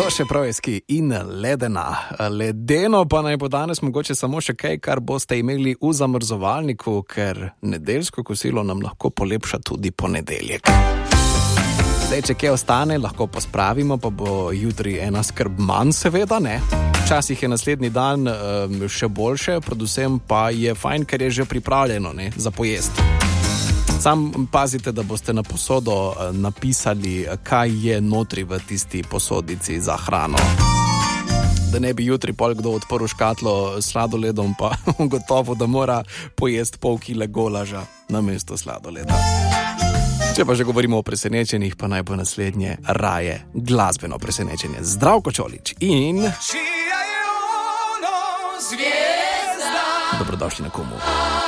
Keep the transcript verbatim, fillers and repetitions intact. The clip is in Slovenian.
Sošeprovski in ledena. Ledeno pa naj bo danes mogoče samo še kaj, kar boste imeli v zamrzovalniku, ker nedeljsko kosilo nam lahko polepša tudi ponedeljek. Zdaj, če kaj ostane, lahko pospravimo, pa bo jutri ena skrb manj, seveda, ne? Včasih je naslednji dan um, še boljše, predvsem pa je fajn, ker je že pripravljeno, ne, za pojest. Sam pazite, da boste na posodo napisali, kaj je notri v tisti posodici za hrano. Da ne bi jutri pol kdo odprl škatlo s sladoledom, pa gotovo, da mora pojesti pol kile golaža namesto sladoleda. Če pa že govorimo o presenečenjih, pa naj bo naslednje raje glasbeno presenečenje. Zdravko Čolić in... Dobrodošli na Kumu.